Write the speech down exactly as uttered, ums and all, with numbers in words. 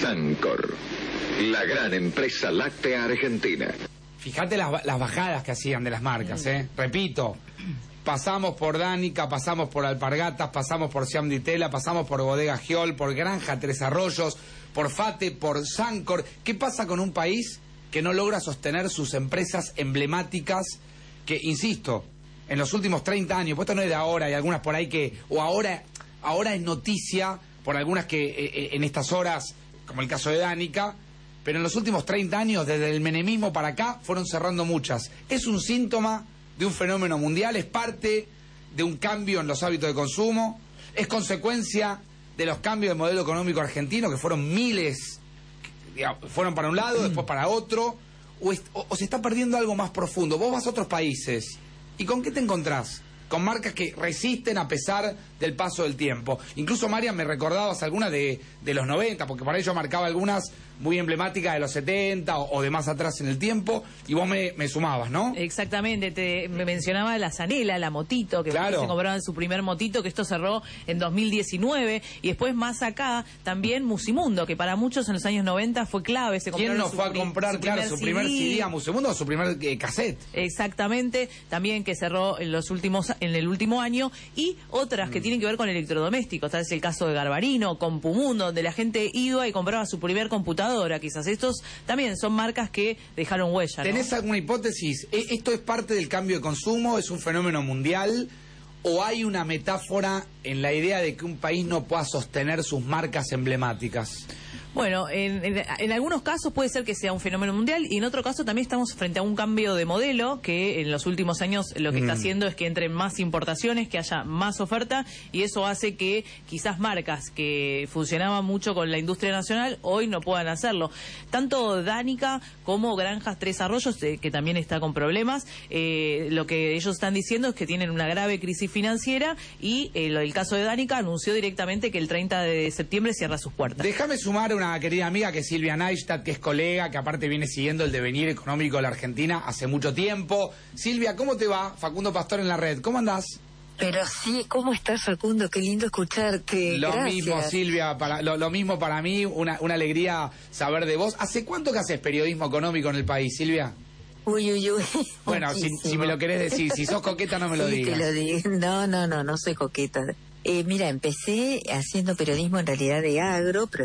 Sancor, la gran empresa láctea argentina. Fíjate las, las bajadas que hacían de las marcas, ¿eh? Repito, pasamos por Danica, pasamos por Alpargatas, pasamos por Siam Di Tela, pasamos por Bodega Giol, por Granja Tres Arroyos, por Fate, por Sancor. ¿Qué pasa con un país que no logra sostener sus empresas emblemáticas que, insisto, en los últimos treinta años, pues esto no es de ahora, hay algunas por ahí que, o ahora, ahora es noticia por algunas que eh, en estas horas, como el caso de Danica, pero en los últimos treinta años, desde el menemismo para acá, fueron cerrando muchas. Es un síntoma de un fenómeno mundial, es parte de un cambio en los hábitos de consumo, es consecuencia de los cambios de modelo económico argentino, que fueron miles, digamos, fueron para un lado, después para otro, o, es, o, o se está perdiendo algo más profundo. Vos vas a otros países, ¿y con qué te encontrás? Con marcas que resisten a pesar del paso del tiempo. Incluso, Marian, me recordabas algunas de, de los noventa, porque para ello marcaba algunas muy emblemáticas de los setenta o, o de más atrás en el tiempo, y vos me, me sumabas, ¿no? Exactamente, te me mencionaba la Zanela, la motito, que claro. se compraban su primer motito, que esto cerró en dos mil diecinueve, y después más acá, también Musimundo, que para muchos en los años noventa fue clave. Se ¿Quién no fue a comprar, su claro, su primer C D a Musimundo o su primer eh, cassette? Exactamente, también que cerró en los últimos en el último año, y otras mm. que tienen que ver con electrodomésticos. Tal es el caso de Garbarino, Compumundo, donde la gente iba y compraba su primer computadora. Quizás estos también son marcas que dejaron huella, ¿no? ¿Tenés alguna hipótesis? ¿Esto es parte del cambio de consumo? ¿Es un fenómeno mundial? ¿O hay una metáfora en la idea de que un país no pueda sostener sus marcas emblemáticas? Bueno, en, en, en algunos casos puede ser que sea un fenómeno mundial, y en otro caso también estamos frente a un cambio de modelo que en los últimos años lo que mm. está haciendo es que entren más importaciones, que haya más oferta, y eso hace que quizás marcas que funcionaban mucho con la industria nacional hoy no puedan hacerlo. Tanto Danica como Granjas Tres Arroyos, eh, que también está con problemas, eh, lo que ellos están diciendo es que tienen una grave crisis financiera, y eh, el caso de Danica anunció directamente que el treinta de septiembre cierra sus puertas. Déjame sumar una una querida amiga que es Silvia Neistat, que es colega, que aparte viene siguiendo el devenir económico de la Argentina hace mucho tiempo. Silvia, ¿cómo te va? Facundo Pastor en la red, ¿cómo andás? Pero sí, ¿cómo estás, Facundo? Qué lindo escucharte. Lo Gracias. mismo, Silvia, para, lo, lo mismo para mí, una, una alegría saber de vos. ¿Hace cuánto que haces periodismo económico en el país, Silvia? Uy, uy, uy. Bueno, si, si me lo querés decir, si sos coqueta no me lo sí, digas. Te lo digo. No, no, no, no soy coqueta. Eh, mira, empecé haciendo periodismo en realidad de agro, pero